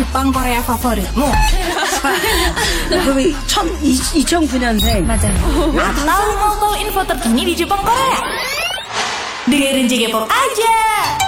Jepang Korea favoritmu? 그럼 2009년생. 맞아요. Atau mau tahu info terkini di Jepang Korea? Dengerin JK Pop aja.